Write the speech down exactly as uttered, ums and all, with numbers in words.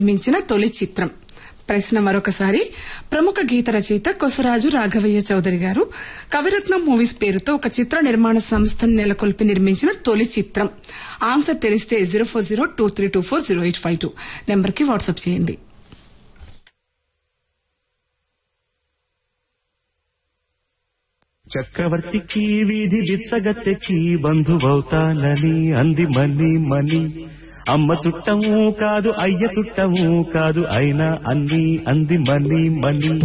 మించిన తొలి చిత్రం. ప్రశ్న మరొకసారి. ప్రముఖ గీత రచయిత కొసరాజు రాఘవయ్య చౌదరి గారు కవిరత్నం మూవీస్ పేరుతో ఒక చిత్ర నిర్మాణ సంస్థను నెలకొల్పి నిర్మించిన తొలి చిత్రం. ఆన్సర్ తెలిస్తే zero four zero two three two four zero eight five two number కి వాట్సాప్ చేయండి. చక్రవర్తికి వీధి బిచ్చగత్తెకి బంధువౌతానని అంది మని మని. అమ్మ చుట్టము కాదు అయ్య చుట్టము కాదు అయినా అన్ని అంది మని మని.